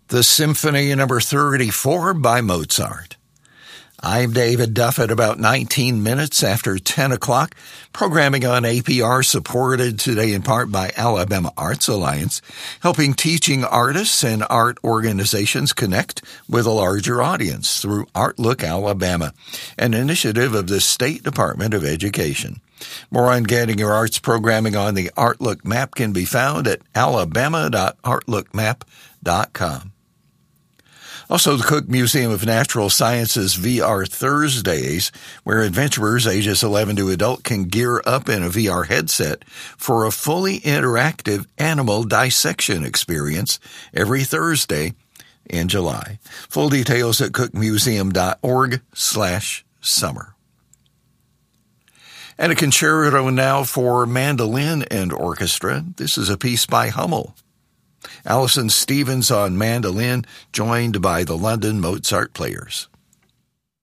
the Symphony number 34 by Mozart. I'm David Duff at about 19 minutes after 10 o'clock. Programming on APR supported today in part by Alabama Arts Alliance, helping teaching artists and art organizations connect with a larger audience through Artlook Alabama, an initiative of the State Department of Education. More on getting your arts programming on the Artlook map can be found at alabama.artlookmap.com. Also, the Cook Museum of Natural Sciences VR Thursdays, where adventurers ages 11 to adult can gear up in a VR headset for a fully interactive animal dissection experience every Thursday in July. Full details at cookmuseum.org/summer. And a concerto now for mandolin and orchestra. This is a piece by Hummel. Alison Stevens on mandolin, joined by the London Mozart Players.